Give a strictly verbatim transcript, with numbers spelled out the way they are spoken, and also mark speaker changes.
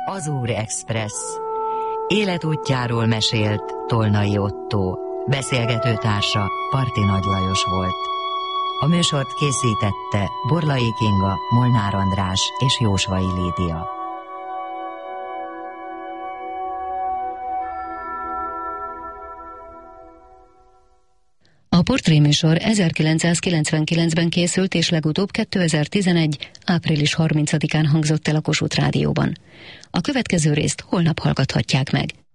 Speaker 1: Azur Express. Életútjáról mesélt Tolnai Ottó. Beszélgetőtársa Parti Nagy Lajos volt. A műsort készítette Borlai Kinga, Molnár András és Jósvai Lídia.
Speaker 2: A portréműsor ezerkilencszázkilencvenkilencben készült és legutóbb kétezer-tizenegy. április harmincadikán hangzott el a Kossuth Rádióban. A következő részt holnap hallgathatják meg.